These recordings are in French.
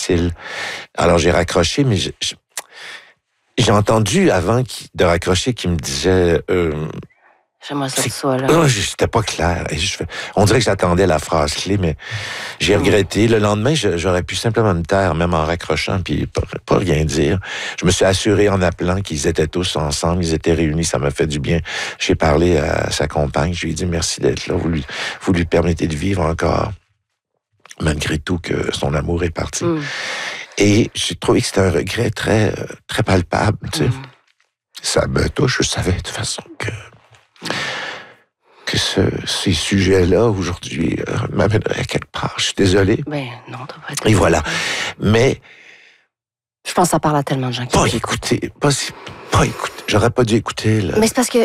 difficile. Alors, j'ai raccroché, mais j'ai entendu avant de raccrocher qu'il me disait... J'aimerais ça que ce soit là. Non, c'était pas clair. On dirait que j'attendais la phrase clé, mais j'ai regretté. Le lendemain, j'aurais pu simplement me taire, même en raccrochant, puis pas rien dire. Je me suis assuré en appelant qu'ils étaient tous ensemble, ils étaient réunis, ça m'a fait du bien. J'ai parlé à sa compagne, je lui ai dit merci d'être là, vous lui permettez de vivre encore, malgré tout que son amour est parti. Et j'ai trouvé que c'était un regret très, très palpable, tu sais. Ça me touche, je savais de toute façon que ces sujets-là, aujourd'hui, m'amèneraient quelque part. Je suis désolé. Ben non, t'as pas été... Et voilà. Mais... Je pense que ça parle à tellement de gens qui... Pas écouter. J'aurais pas dû écouter, là. Mais c'est parce que...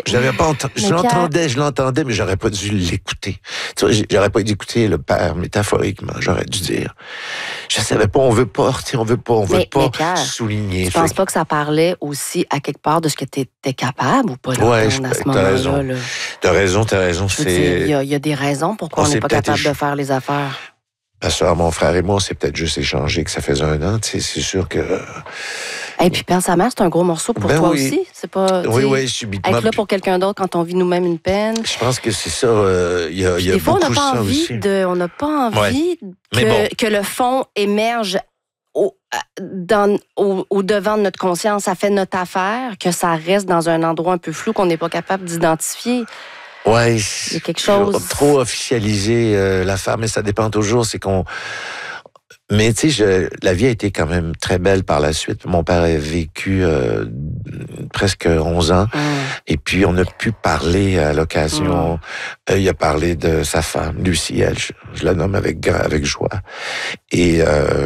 Je l'entendais, mais j'aurais pas dû l'écouter. Tu vois, j'aurais pas dû écouter le père, métaphoriquement, j'aurais dû dire. Je savais pas, on veut pas Pierre, souligner. Tu penses pas que ça parlait aussi, à quelque part, de ce que t'étais capable ou pas, à ce moment-là? Là. T'as raison. Il y a des raisons pourquoi on n'est pas capable de faire les affaires. Parce que mon frère et moi, on s'est peut-être juste échangé que ça faisait 1 an, tu sais, c'est sûr que... Et puis, Père sa mère, c'est un gros morceau pour toi aussi. C'est pas... Oui, subitement. Être là pour quelqu'un d'autre quand on vit nous-mêmes une peine. Je pense que c'est ça, il y a des fois, beaucoup ça aussi. On n'a pas envie que le fond émerge au devant de notre conscience. Ça fait notre affaire, que ça reste dans un endroit un peu flou qu'on n'est pas capable d'identifier. Ouais, il y a quelque chose... Trop officialiser l'affaire, mais ça dépend toujours, c'est qu'on... Mais tu sais, la vie a été quand même très belle par la suite. Mon père a vécu presque 11 ans, et puis on a pu parler à l'occasion. Il a parlé de sa femme, Lucie, elle, je la nomme avec joie. Et...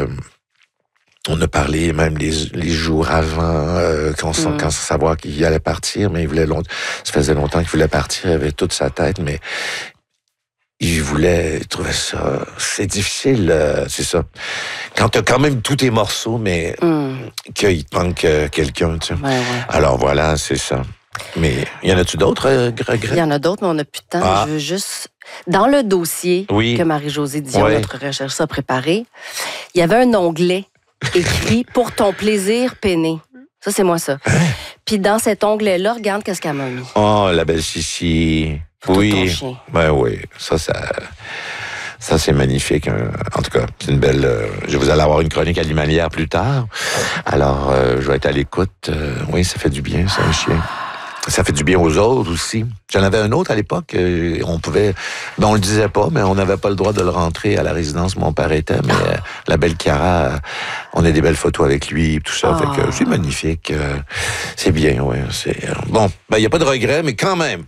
on a parlé même les jours avant, quand savoir qu'il allait partir, mais ça faisait longtemps qu'il voulait partir, il avait toute sa tête, mais il trouvait ça, c'est difficile, c'est ça. Quand t'as quand même tous tes morceaux, mais qu'il te manque quelqu'un, tu sais. Ouais. Alors voilà, c'est ça. Mais y en a-tu d'autres regrets? Il y en a d'autres, mais on n'a plus de temps. Je veux juste... Dans le dossier que Marie-Josée Dion, notre chercheuse, a préparé, il y avait un onglet écrit « Pour ton plaisir peiné ». Ça, c'est moi, ça. Puis dans cet onglet-là, regarde qu'est-ce qu'elle m'a mis. Oh, la belle Chichi. Oui. Ton chien. Ben oui. Ça, c'est magnifique. En tout cas, c'est une belle... vous allez avoir une chronique animalière plus tard. Alors, je vais être à l'écoute. Oui, ça fait du bien, ça, un chien. Ça fait du bien aux autres aussi. J'en avais un autre à l'époque. On le disait pas, mais on n'avait pas le droit de le rentrer à la résidence où mon père était. Mais la belle Chiara, on a des belles photos avec lui, tout ça. Fait que c'est magnifique. C'est bien, oui. Bon, il n'y a pas de regret, mais quand même.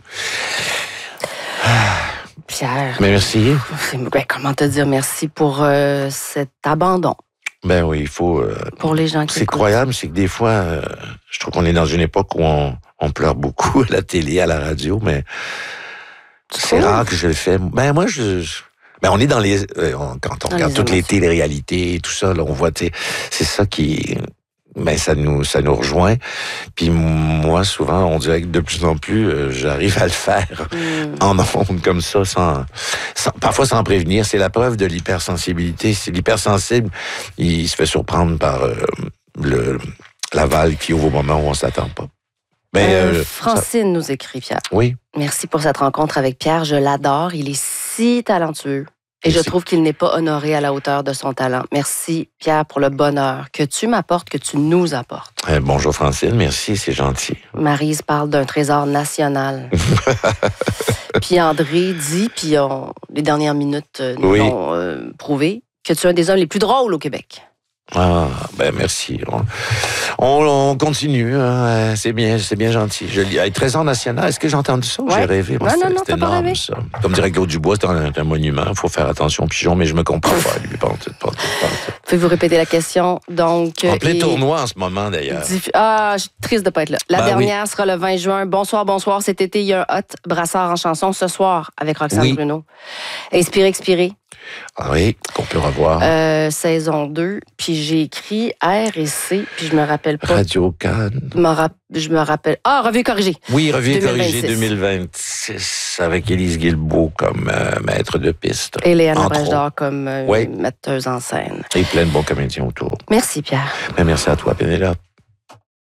Pierre. Mais merci. Comment te dire merci pour cet abandon? Ben oui, il faut... pour les gens qui c'est écoutent. incroyable, c'est que des fois, je trouve qu'on est dans une époque où on pleure beaucoup à la télé, à la radio, mais c'est rare que je le fais. Ben moi, on est dans les... quand on regarde toutes les téléréalités et tout ça, là, on voit, c'est ça qui... Ben, ça nous rejoint. Puis moi, souvent, on dirait que de plus en plus, j'arrive à le faire en ondes comme ça, parfois sans prévenir. C'est la preuve de l'hypersensibilité. C'est l'hypersensible, il se fait surprendre par l'aval qui ouvre au moment où on s'attend pas. Francine nous écrit, Pierre. Oui. Merci pour cette rencontre avec Pierre. Je l'adore. Il est si talentueux. Et je trouve qu'il n'est pas honoré à la hauteur de son talent. Merci, Pierre, pour le bonheur que tu m'apportes, que tu nous apportes. Bonjour, Francine. Merci, c'est gentil. Maryse parle d'un trésor national. Puis André dit, puis les dernières minutes nous l'ont prouvé, que tu es un des hommes les plus drôles au Québec. Ah, ben merci. On continue, hein. C'est bien gentil. Je lis. Trésor national, est-ce que j'ai entendu ça? J'ai rêvé. Moi, non, c'était énorme, ça. Comme dirait Claude Dubois, c'est un monument. Il faut faire attention aux pigeons, mais je me comprends pas. Lui, pas tout. Pouvez-vous répéter la question? Donc, en plein tournoi en ce moment, d'ailleurs. Je suis triste de ne pas être là. La dernière sera le 20 juin. Bonsoir. Cet été, il y a un hot brassard en chanson ce soir avec Roxane Bruno. Inspirez, expirez. Oui, qu'on peut revoir. Saison 2, puis j'ai écrit R et C, puis je me rappelle pas. Radio Cannes. Je me rappelle. Ah, Revue corrigée. Oui, Revue corrigée 2026, avec Élise Guilbeault comme maître de piste. Et Léana Brèche-d'Or comme metteuse en scène. Et plein de bons comédiens autour. Merci, Pierre. Merci à toi, Pénélope.